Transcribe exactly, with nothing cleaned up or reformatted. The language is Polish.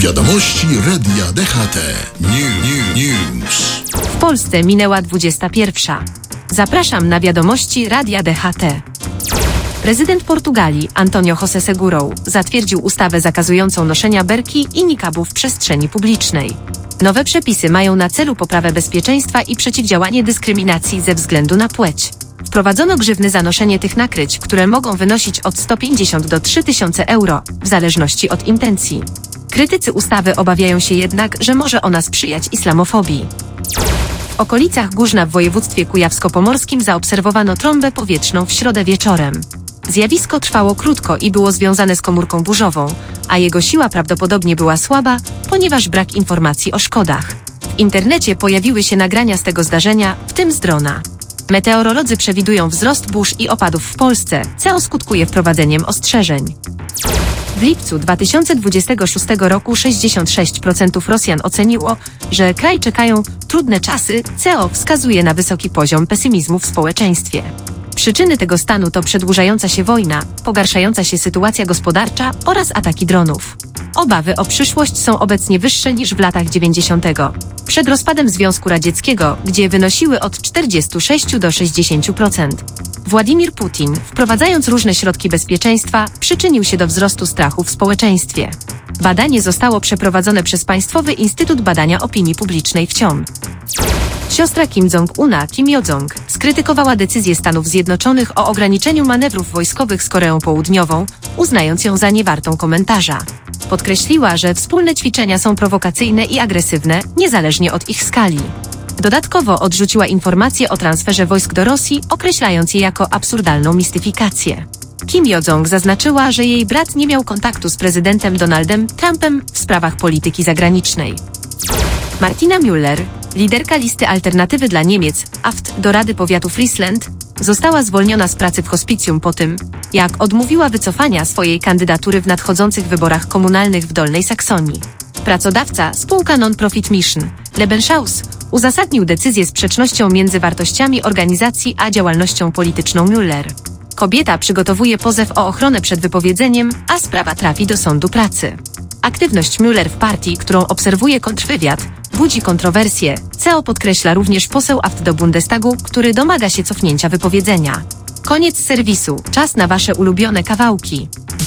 Wiadomości Radia D H T. New, new, news. W Polsce minęła dwudziesta pierwsza. Zapraszam na wiadomości Radia D H T. Prezydent Portugalii António José Seguro zatwierdził ustawę zakazującą noszenia berki i nikabu w przestrzeni publicznej. Nowe przepisy mają na celu poprawę bezpieczeństwa i przeciwdziałanie dyskryminacji ze względu na płeć. Wprowadzono grzywny za noszenie tych nakryć, które mogą wynosić od sto pięćdziesiąt do trzy tysiące euro, w zależności od intencji. Krytycy ustawy obawiają się jednak, że może ona sprzyjać islamofobii. W okolicach Górzna w województwie kujawsko-pomorskim zaobserwowano trąbę powietrzną w środę wieczorem. Zjawisko trwało krótko i było związane z komórką burzową, a jego siła prawdopodobnie była słaba, ponieważ brak informacji o szkodach. W internecie pojawiły się nagrania z tego zdarzenia, w tym z drona. Meteorolodzy przewidują wzrost burz i opadów w Polsce, co skutkuje wprowadzeniem ostrzeżeń. W lipcu dwa tysiące dwudziestego szóstego roku sześćdziesiąt sześć procent Rosjan oceniło, że kraj czekają trudne czasy, co wskazuje na wysoki poziom pesymizmu w społeczeństwie. Przyczyny tego stanu to przedłużająca się wojna, pogarszająca się sytuacja gospodarcza oraz ataki dronów. Obawy o przyszłość są obecnie wyższe niż w latach dziewięćdziesiątych. Przed rozpadem Związku Radzieckiego, gdzie wynosiły od czterdziestu sześciu do sześćdziesięciu procent. Władimir Putin, wprowadzając różne środki bezpieczeństwa, przyczynił się do wzrostu strachu w społeczeństwie. Badanie zostało przeprowadzone przez Państwowy Instytut Badania Opinii Publicznej w C I O M. Siostra Kim Jong-una, Kim Yo-jong, skrytykowała decyzję Stanów Zjednoczonych o ograniczeniu manewrów wojskowych z Koreą Południową, uznając ją za niewartą komentarza. Podkreśliła, że wspólne ćwiczenia są prowokacyjne i agresywne, niezależnie od ich skali. Dodatkowo odrzuciła informacje o transferze wojsk do Rosji, określając je jako absurdalną mistyfikację. Kim Yo-jong zaznaczyła, że jej brat nie miał kontaktu z prezydentem Donaldem Trumpem w sprawach polityki zagranicznej. Martina Müller, liderka listy Alternatywy dla Niemiec, A F D do Rady Powiatu Friesland, została zwolniona z pracy w hospicjum po tym, jak odmówiła wycofania swojej kandydatury w nadchodzących wyborach komunalnych w Dolnej Saksonii. Pracodawca, spółka non-profit Mission, Lebenshaus, uzasadnił decyzję sprzecznością między wartościami organizacji a działalnością polityczną Müller. Kobieta przygotowuje pozew o ochronę przed wypowiedzeniem, a sprawa trafi do sądu pracy. Aktywność Müller w partii, którą obserwuje kontrwywiad, budzi kontrowersje, co podkreśla również poseł A F D do Bundestagu, który domaga się cofnięcia wypowiedzenia. Koniec serwisu, czas na Wasze ulubione kawałki.